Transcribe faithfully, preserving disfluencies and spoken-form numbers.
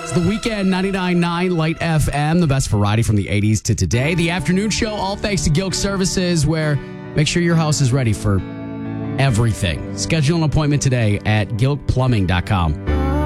It's the weekend, ninety-nine point nine Light F M, the best variety from the eighties to today. The afternoon show, all thanks to Gilk Services, where make sure your house is ready for everything. Schedule an appointment today at gilk plumbing dot com.